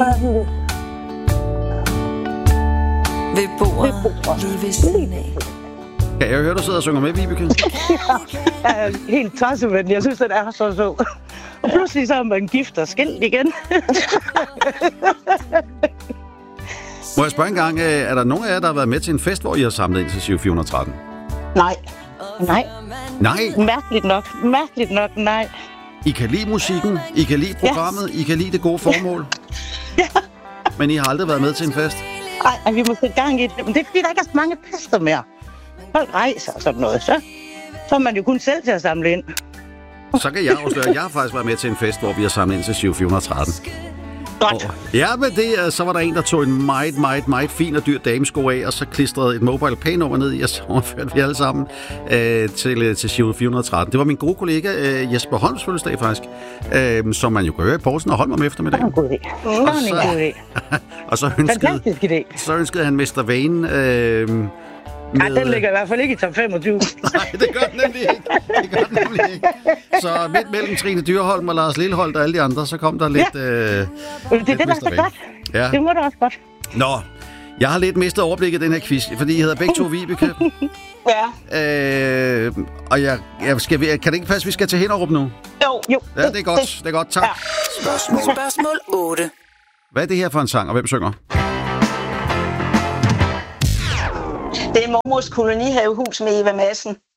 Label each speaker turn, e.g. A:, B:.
A: Ved bordet lige ved siden af.
B: Kan jeg høre, du sidder og synger med, Vibeke?
C: Jeg er helt tosset, men jeg synes, det er så sød. Og pludselig så er man gift og skilt igen.
B: Må jeg spørge en gang, er der nogen af jer, der har været med til en fest, hvor I har samlet ind til Giro 413?
C: Nej.
B: Nej?
C: Mærkeligt nok, nej.
B: I kan lide musikken, I kan lide programmet, I kan lide det gode formål.
C: Ja.
B: Men I har aldrig været med til en fest?
C: Ej, vi må sætte gang i det. Men det er fordi, der ikke er så mange fester mere. Folk rejser og sådan noget, så er man jo kun selv til at samle ind.
B: Så kan jeg afsløre, at jeg har faktisk været med til en fest, hvor vi har samlet ind til Giro 413.
C: Godt.
B: Ja, men det, så var der en, der tog en meget fin og dyr damesko af, og så klistrede et mobile pay-nummer ned i, og så overførte vi alle sammen til Giro 413. Det var min gode kollega Jesper Holms fødselsdag faktisk, som man jo kan høre i Poulsen og Holm om eftermiddagen.
C: Det var en god idé.
B: Og så
C: Fantastisk idé.
B: Så ønskede han Mester Vane.
C: Nej, den ligger i hvert fald ikke i top 25.
B: Nej, det gør den nemlig ikke. Så midt mellem Trine Dyrholm og Lars Lilleholdt og alle de andre, så kom der lidt...
C: det er det, der er så godt.
B: Ja.
C: Det må da også godt.
B: Nå, jeg har lidt mistet overblikket i den her quiz, fordi I hedder begge to Vibeke.
C: Ja.
B: Og kan det ikke passe, vi skal til Hinderup nu?
C: Jo.
B: Ja, det er godt. Tak.
C: Ja.
A: Spørgsmål 8.
B: Hvad er det her for en sang, og hvem synger?
D: Det er Mormors kolonihavehus med Eva Madsen.